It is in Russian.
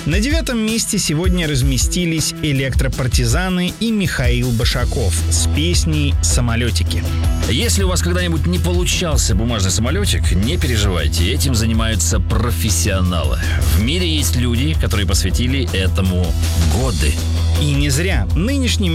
На 9-м месте сегодня разместились электропартизаны и Михаил Башаков с песней «Самолетики». Если у вас когда-нибудь не получался бумажный самолетик, не переживайте, этим занимаются профессионалы. В мире есть люди, которые посвятили этому годы. И не зря. Нынешний